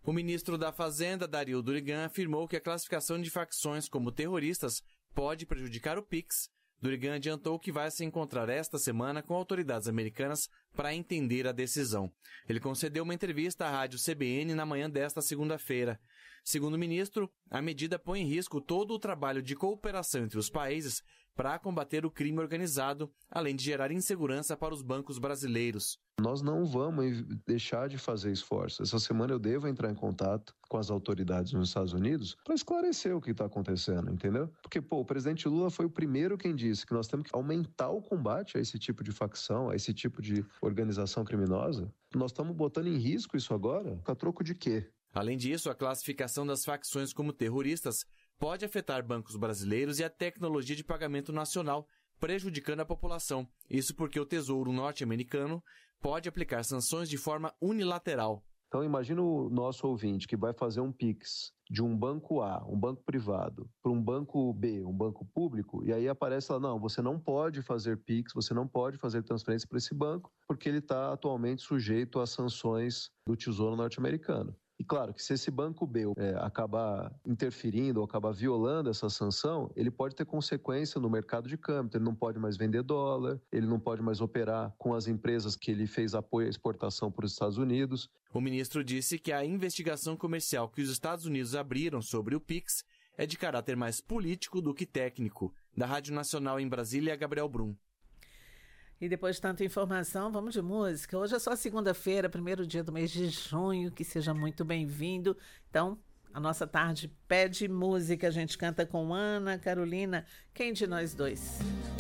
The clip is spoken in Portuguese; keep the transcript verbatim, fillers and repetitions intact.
O ministro da Fazenda, Dario Durigan, afirmou que a classificação de facções como terroristas pode prejudicar o Pix. Durigan adiantou que vai se encontrar esta semana com autoridades americanas para entender a decisão. Ele concedeu uma entrevista à rádio C B N na manhã desta segunda-feira. Segundo o ministro, a medida põe em risco todo o trabalho de cooperação entre os países para combater o crime organizado, além de gerar insegurança para os bancos brasileiros. Nós não vamos deixar de fazer esforços. Essa semana eu devo entrar em contato com as autoridades nos Estados Unidos para esclarecer o que está acontecendo, entendeu? Porque, pô, o presidente Lula foi o primeiro quem disse que nós temos que aumentar o combate a esse tipo de facção, a esse tipo de organização criminosa. Nós estamos botando em risco isso agora? A troco de quê? Além disso, a classificação das facções como terroristas pode afetar bancos brasileiros e a tecnologia de pagamento nacional, prejudicando a população. Isso porque o Tesouro norte-americano pode aplicar sanções de forma unilateral. Então imagina o nosso ouvinte que vai fazer um Pix de um banco A, um banco privado, para um banco B, um banco público, e aí aparece lá, não, você não pode fazer Pix, você não pode fazer transferência para esse banco, porque ele está atualmente sujeito às sanções do Tesouro norte-americano. E claro que se esse banco B é, acabar interferindo ou acabar violando essa sanção, ele pode ter consequência no mercado de câmbio. Ele não pode mais vender dólar, ele não pode mais operar com as empresas que ele fez apoio à exportação para os Estados Unidos. O ministro disse que a investigação comercial que os Estados Unidos abriram sobre o Pix é de caráter mais político do que técnico. Da Rádio Nacional em Brasília, Gabriel Brum. E depois de tanta informação, vamos de música. Hoje é só segunda-feira, primeiro dia do mês de junho, que seja muito bem-vindo. Então, a nossa tarde pede música, a gente canta com Ana Carolina, Quem de Nós Dois?